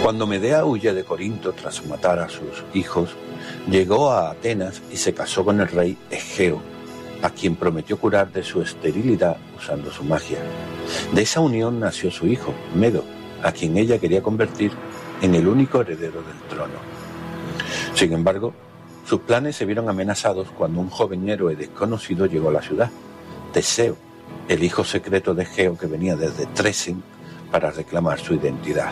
Cuando Medea huye de Corinto tras matar a sus hijos, llegó a Atenas y se casó con el rey Egeo, a quien prometió curar de su esterilidad usando su magia. De esa unión nació su hijo, Medo, a quien ella quería convertir en el único heredero del trono. Sin embargo, sus planes se vieron amenazados cuando un joven héroe desconocido llegó a la ciudad, Teseo, el hijo secreto de Egeo que venía desde Tresen para reclamar su identidad.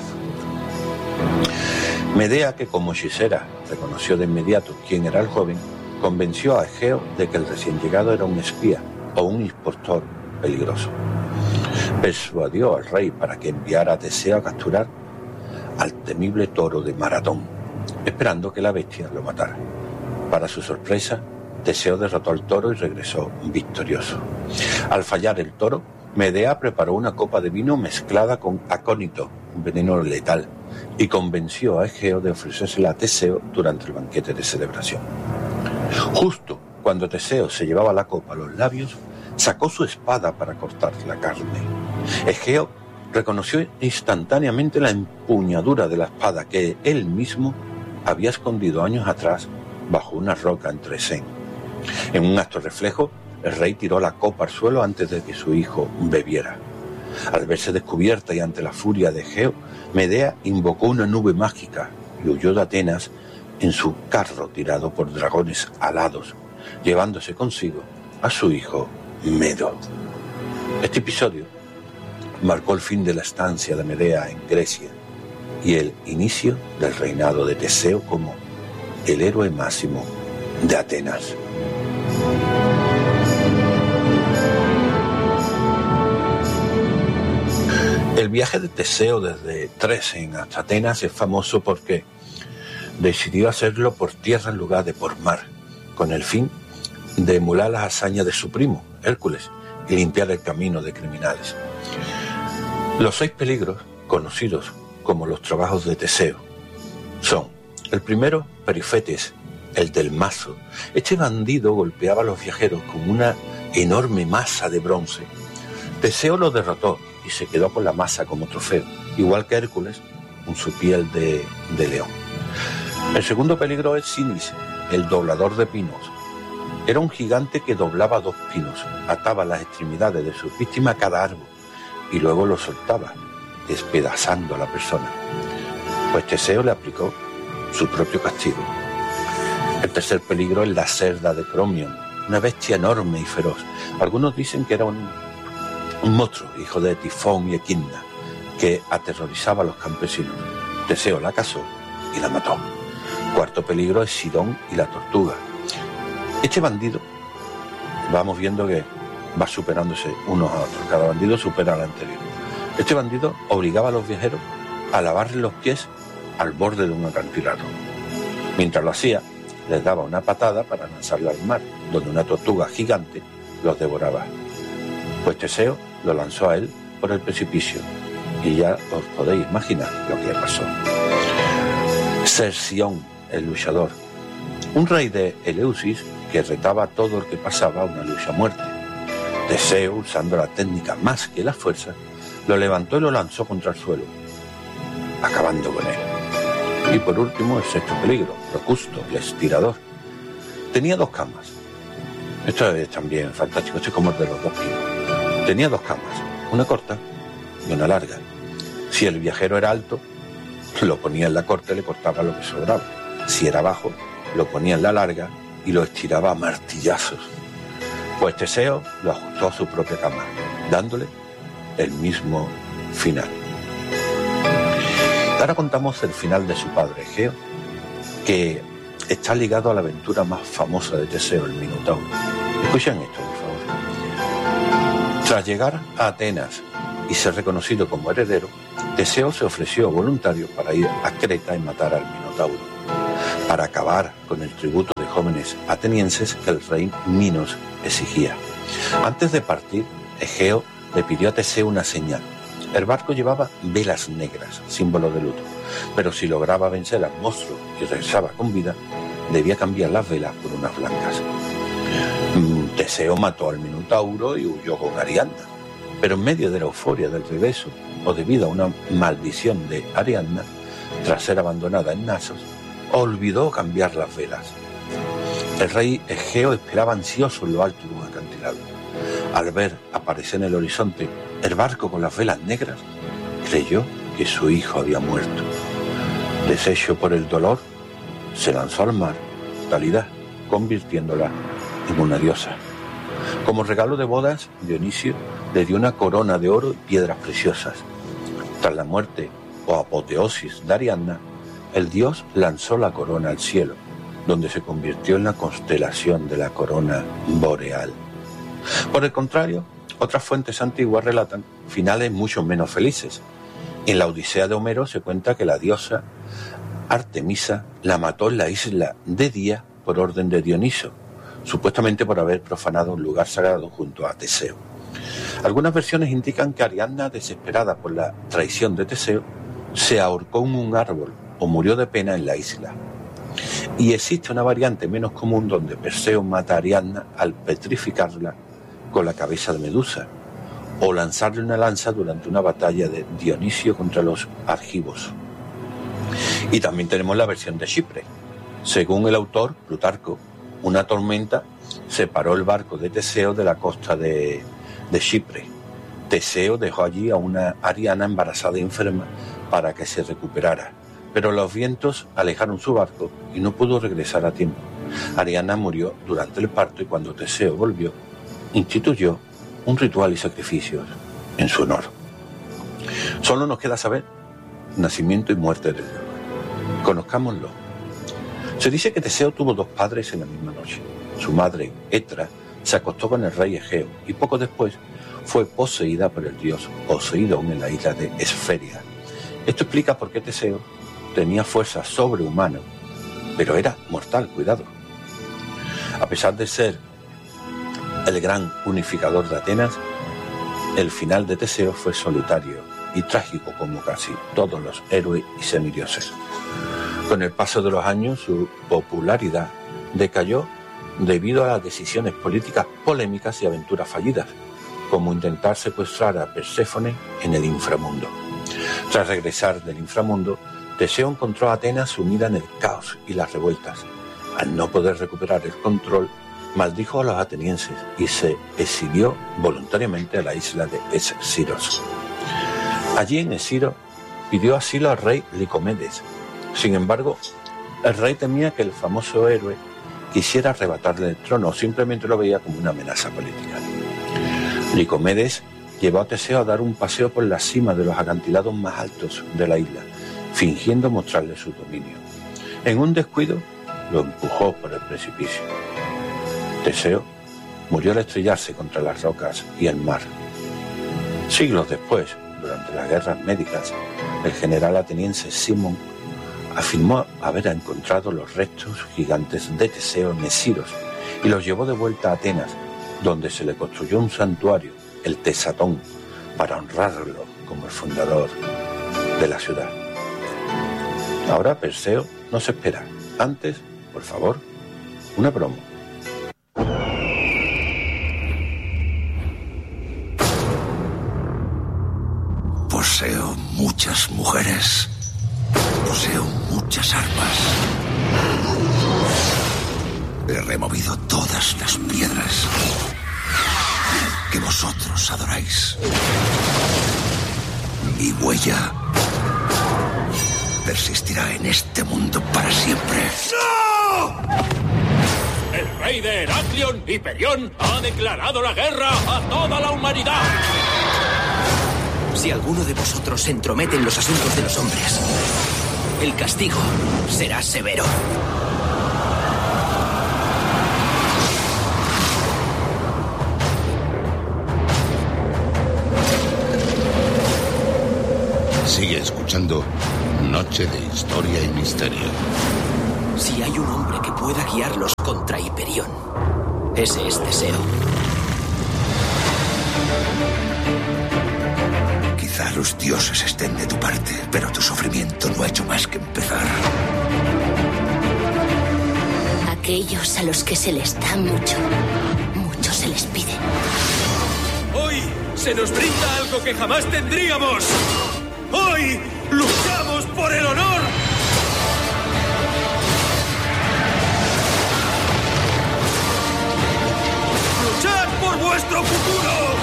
Medea, que como hechicera reconoció de inmediato quién era el joven, convenció a Egeo de que el recién llegado era un espía o un impostor peligroso. Persuadió al rey para que enviara a Teseo a capturar al temible toro de Maratón, esperando que la bestia lo matara. Para su sorpresa, Teseo derrotó al toro y regresó victorioso. Al fallar el toro, Medea preparó una copa de vino mezclada con acónito, un veneno letal, y convenció a Egeo de ofrecérsela a Teseo durante el banquete de celebración. Justo cuando Teseo se llevaba la copa a los labios, sacó su espada para cortar la carne. Egeo reconoció instantáneamente la empuñadura de la espada que él mismo había escondido años atrás bajo una roca en Tresen. En un acto reflejo, el rey tiró la copa al suelo antes de que su hijo bebiera. Al verse descubierta y ante la furia de Egeo, Medea invocó una nube mágica y huyó de Atenas en su carro tirado por dragones alados, llevándose consigo a su hijo Medo. Este episodio marcó el fin de la estancia de Medea en Grecia y el inicio del reinado de Teseo como el héroe máximo de Atenas. El viaje de Teseo desde Tresen hasta Atenas es famoso porque decidió hacerlo por tierra en lugar de por mar, con el fin de emular las hazañas de su primo, Hércules, y limpiar el camino de criminales. Los 6 peligros, conocidos como los trabajos de Teseo, son: el primero, Perifetes, el del mazo. Este bandido golpeaba a los viajeros con una enorme masa de bronce. Teseo lo derrotó y se quedó con la masa como trofeo, igual que Hércules con su piel de león. El segundo peligro es Sinis, el doblador de pinos. Era un gigante que doblaba 2 pinos, ataba las extremidades de sus víctimas a cada árbol y luego lo soltaba, despedazando a la persona. Pues Teseo le aplicó su propio castigo. El tercer peligro es la cerda de Cromion, una bestia enorme y feroz. Algunos dicen que era un monstruo, hijo de Tifón y Equidna, que aterrorizaba a los campesinos. Teseo la cazó y la mató. Cuarto peligro es Sidón y la tortuga. Este bandido, vamos viendo que va superándose unos a otros, cada bandido supera al anterior. Este bandido obligaba a los viajeros a lavarle los pies al borde de un acantilado. Mientras lo hacía, les daba una patada para lanzarla al mar, donde una tortuga gigante los devoraba. Pues Teseo lo lanzó a él por el precipicio, y ya os podéis imaginar lo que pasó. Cerción, el luchador, un rey de Eleusis que retaba a todo el que pasaba a una lucha a muerte. Teseo, usando la técnica más que la fuerza, lo levantó y lo lanzó contra el suelo, acabando con él. Y por último, el sexto peligro, Procusto, el estirador. Tenía 2 camas. Esto es también fantástico, esto es como el de los 2 pinos. Tenía 2 camas, una corta y una larga. Si el viajero era alto, lo ponía en la corta y le cortaba lo que sobraba. Si era bajo, lo ponía en la larga y lo estiraba a martillazos. Pues Teseo lo ajustó a su propia cama, dándole el mismo final. Ahora contamos el final de su padre Egeo, que está ligado a la aventura más famosa de Teseo, el Minotauro. Escuchen esto, por favor. Tras llegar a Atenas y ser reconocido como heredero, Teseo se ofreció voluntario para ir a Creta y matar al Minotauro, para acabar con el tributo de jóvenes atenienses que el rey Minos exigía. Antes de partir, Egeo le pidió a Teseo una señal. El barco llevaba velas negras, símbolo de luto, pero si lograba vencer al monstruo y regresaba con vida, debía cambiar las velas por unas blancas. Teseo mató al Minotauro y huyó con Ariadna, pero en medio de la euforia del regreso, o debido a una maldición de Ariadna, tras ser abandonada en Naxos, olvidó cambiar las velas. El rey Egeo esperaba ansioso en lo alto de un acantilado. Al ver aparecer en el horizonte el barco con las velas negras, creyó que su hijo había muerto. Deshecho por el dolor, se lanzó al mar, Talidá, convirtiéndola en una diosa. Como regalo de bodas, Dionisio le dio una corona de oro y piedras preciosas. Tras la muerte o apoteosis de Ariadna, el dios lanzó la corona al cielo, donde se convirtió en la constelación de la corona boreal. Por el contrario, otras fuentes antiguas relatan finales mucho menos felices. En la Odisea de Homero se cuenta que la diosa Artemisa la mató en la isla de Día por orden de Dioniso, supuestamente por haber profanado un lugar sagrado junto a Teseo. Algunas versiones indican que Ariadna, desesperada por la traición de Teseo, se ahorcó en un árbol o murió de pena en la isla. Y existe una variante menos común donde Perseo mata a Ariadna al petrificarla con la cabeza de Medusa, o lanzarle una lanza durante una batalla de Dionisio contra los argivos. Y también tenemos la versión de Chipre. Según el autor, Plutarco, una tormenta separó el barco de Teseo de la costa de Chipre. Teseo dejó allí a una Ariadna embarazada y enferma para que se recuperara, pero los vientos alejaron su barco y no pudo regresar a tiempo. Ariadna murió durante el parto y cuando Teseo volvió, instituyó un ritual y sacrificios en su honor. Solo nos queda saber nacimiento y muerte del héroe. Conozcámoslo. Se dice que Teseo tuvo dos padres en la misma noche. Su madre, Etra, se acostó con el rey Egeo y poco después fue poseída por el dios Poseidón en la isla de Esferia. Esto explica por qué Teseo tenía fuerza sobrehumana, pero era mortal, cuidado. A pesar de ser el gran unificador de Atenas, el final de Teseo fue solitario y trágico como casi todos los héroes y semidioses. Con el paso de los años, su popularidad decayó debido a las decisiones políticas polémicas y aventuras fallidas, como intentar secuestrar a Perséfone en el inframundo. Tras regresar del inframundo, Teseo encontró a Atenas sumida en el caos y las revueltas. Al no poder recuperar el control, maldijo a los atenienses y se exilió voluntariamente a la isla de Esciros. Allí en Esciro pidió asilo al rey Licomedes. Sin embargo, el rey temía que el famoso héroe quisiera arrebatarle el trono o simplemente lo veía como una amenaza política. Licomedes llevó a Teseo a dar un paseo por la cima de los acantilados más altos de la isla, fingiendo mostrarle su dominio. En un descuido, lo empujó por el precipicio. Teseo murió al estrellarse contra las rocas y el mar. Siglos después, durante las guerras médicas, el general ateniense Simón afirmó haber encontrado los restos gigantes de Teseo en Esciros y los llevó de vuelta a Atenas, donde se le construyó un santuario, el Tesatón, para honrarlo como el fundador de la ciudad. Ahora Perseo nos espera. Antes, por favor, una promo. Poseo muchas mujeres. Poseo muchas armas. He removido todas las piedras que vosotros adoráis. Mi huella persistirá en este mundo para siempre. ¡No! El rey de Heraclión, Hiperión, ha declarado la guerra a toda la humanidad. Si alguno de vosotros se entromete en los asuntos de los hombres, el castigo será severo. Sigue escuchando Noche de Historia y Misterio. Si hay un hombre que pueda guiarlos contra Hiperión, ese es Teseo. Quizá los dioses estén de tu parte, pero tu sufrimiento no ha hecho más que empezar. Aquellos a los que se les da mucho, mucho se les pide. Hoy se nos brinda algo que jamás tendríamos. Hoy luchamos por el honor vuestro futuro!